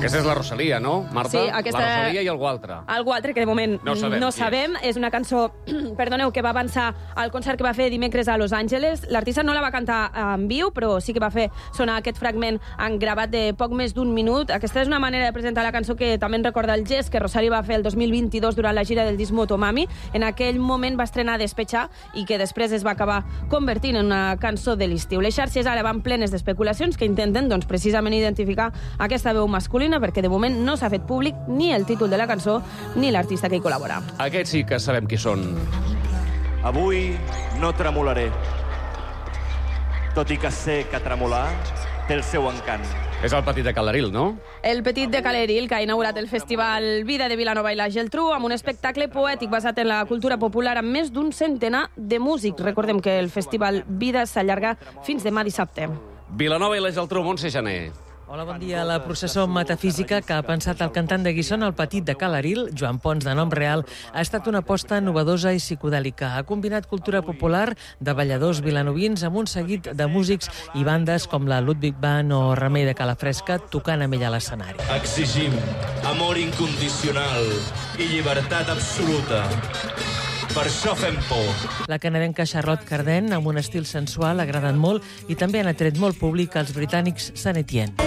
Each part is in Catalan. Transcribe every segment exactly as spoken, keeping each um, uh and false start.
Aquesta és la Rosalia, no, Marta? Sí, aquesta... La Rosalia i algú altre. Algú altre, que de moment no sabem. No sabem. És. és una cançó, perdoneu, que va avançar al concert que va fer dimecres a Los Angeles. L'artista no la va cantar en viu, però sí que va fer sonar aquest fragment en gravat de poc més d'un minut. Aquesta és una manera de presentar la cançó que també en recorda el gest que Rosalia va fer el dos mil vint-dos durant la gira del disc Motomami. En aquell moment va estrenar Despechar i que després es va acabar convertint en una cançó de l'estiu. Les xarxes ara van plenes d'especulacions que intenten doncs, precisament identificar aquesta veu masculina, perquè de moment no s'ha fet públic ni el títol de la cançó ni l'artista que hi col·labora. Aquests sí que sabem qui són. Avui no tremolaré, tot i que sé que tremolar té el seu encant. És el Petit de Caleril, no? El Petit de Caleril, que ha inaugurat el festival Vida de Vilanova i la Geltrú amb un espectacle poètic basat en la cultura popular amb més d'un centenar de músics. Recordem que el festival Vida s'allarga fins demà dissabte. Vilanova i la Geltrú, Montse Janer. Hola, bon dia. La processó metafísica que ha pensat el cantant de Guissona, el Petit de Caleril, Joan Pons, de nom real, ha estat una aposta novedosa i psicodèlica. Ha combinat cultura popular de balladors vilanovins amb un seguit de músics i bandes com la Ludwig Band o Remei de Calafresca tocant amb ella a l'escenari. Exigim amor incondicional i llibertat absoluta. Per això fem por. La canadenca Charlotte Cardin, amb un estil sensual, ha agradat molt i també han atret molt públic als britànics Saint Etienne.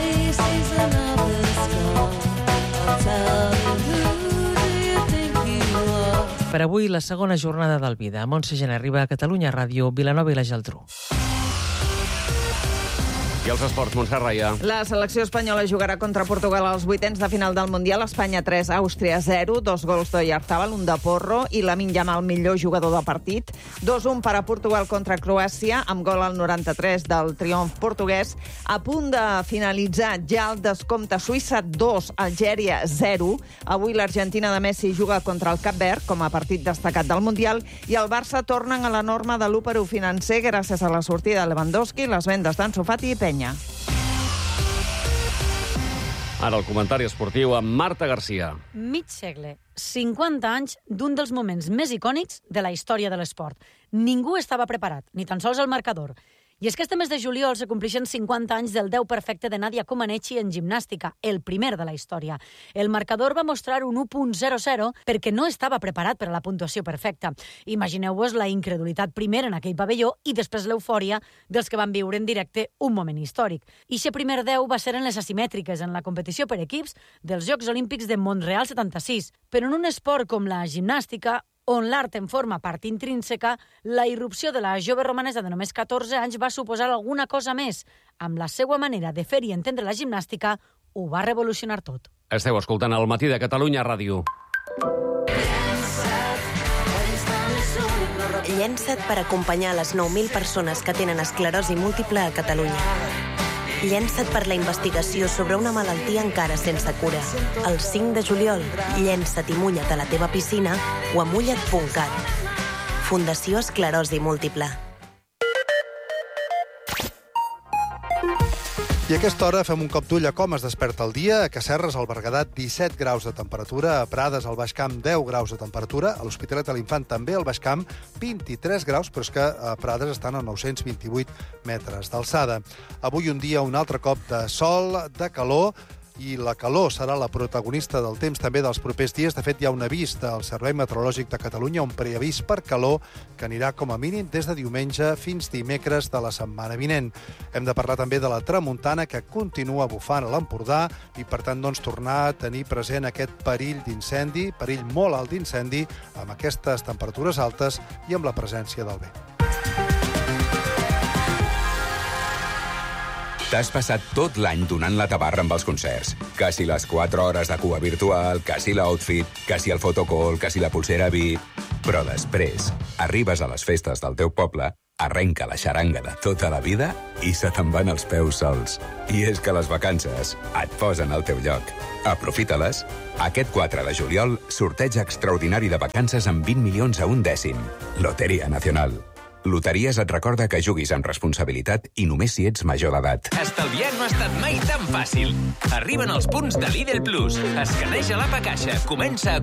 Per avui, la segona jornada del Vida. Montse Janer arriba a Catalunya Ràdio, Vilanova i la Geltrú. I els esports, Montserrat Raia. La selecció espanyola jugarà contra Portugal als vuitens de final del Mundial. Espanya tres, Àustria zero, dos gols d'Oyarzabal, un de Porro i Lamine Yamal, millor jugador del partit. dos un per a Portugal contra Croàcia, amb gol al noranta-tres del triomf portuguès. A punt de finalitzar ja el descompte, Suïssa dos, Algèria zero. Avui l'Argentina de Messi juga contra el Cap Verd com a partit destacat del Mundial i el Barça tornen a la norma de l'u per u financer gràcies a la sortida de Lewandowski, les vendes d'Ansu Fati i Penya. Ara el comentari esportiu amb Marta Garcia. Mig segle, cinquanta anys d'un dels moments més icònics de la història de l'esport. Ningú estava preparat, ni tan sols el marcador. I és que este mes de juliol se compleixen cinquanta anys del deu perfecte de Nadia Comaneci en gimnàstica, el primer de la història. El marcador va mostrar un u punt zero zero perquè no estava preparat per a la puntuació perfecta. Imagineu-vos la incredulitat primer en aquell pavelló i després l'eufòria dels que van viure en directe un moment històric. I aquest primer deu va ser en les asimètriques, en la competició per equips dels Jocs Olímpics de Montreal setanta-sis. Però en un esport com la gimnàstica, on l'art en forma part intrínseca, la irrupció de la jove romanesa de només catorze anys va suposar alguna cosa més. Amb la seva manera de fer i entendre la gimnàstica, ho va revolucionar tot. Esteu escoltant el Matí de Catalunya Ràdio. Llença't per acompanyar les nou mil persones que tenen esclerosi múltiple a Catalunya. Llença't per la investigació sobre una malaltia encara sense cura. El cinc de juliol, llença't i mulla't a la teva piscina o a mulla't punt cat. Fundació Esclerosi Múltiple. I a aquesta hora fem un cop d'ull a com es desperta el dia. A Casserres, al Berguedà, disset graus de temperatura. A Prades, al Baix Camp, deu graus de temperatura. A l'Hospitalet de l'Infant, també al Baix Camp, vint-i-tres graus, però és que a Prades estan a nou-cents vint-i-vuit metres d'alçada. Avui un dia, un altre cop de sol, de calor, i la calor serà la protagonista del temps també dels propers dies. De fet, hi ha un avís del Servei Meteorològic de Catalunya, un preavís per calor que anirà com a mínim des de diumenge fins dimecres de la setmana vinent. Hem de parlar també de la tramuntana que continua bufant a l'Empordà i, per tant, doncs, tornar a tenir present aquest perill d'incendi, perill molt alt d'incendi, amb aquestes temperatures altes i amb la presència del vent. T'has passat tot l'any donant la tabarra amb els concerts. Que si les quatre hores de cua virtual, que si l'outfit, que si el fotocall, que si la pulsera V I P... Però després arribes a les festes del teu poble, arrenca la xaranga de tota la vida i se te'n van els peus sols. I és que les vacances et posen al teu lloc. Aprofita-les. Aquest quatre de juliol, sorteig extraordinari de vacances amb vint milions a un dècim. Loteria Nacional. Loteries et recorda que juguis amb responsabilitat i només si ets major d'edat. Estalviar no ha estat mai tan fàcil. Arriben els punts de Lidl Plus. Escaneja l'app a caixa. Comença a